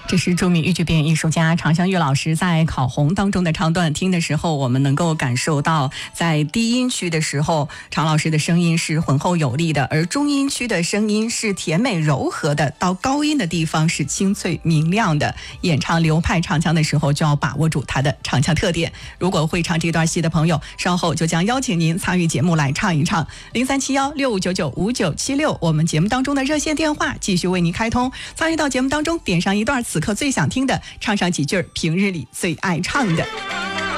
这是著名豫剧表演艺术家常香玉老师在《烤红》当中的唱段，听的时候我们能够感受到，在低音区的时候常老师的声音是浑厚有力的，而中音区的声音是甜美柔和的，到高音的地方是清脆明亮的。演唱流派唱腔的时候就要把握住它的唱腔特点。如果会唱这段戏的朋友，稍后就将邀请您参与节目来唱一唱。037165995976我们节目当中的热线电话继续为您开通，参与到节目当中，点上一段此刻最想听的，唱上几句平日里最爱唱的。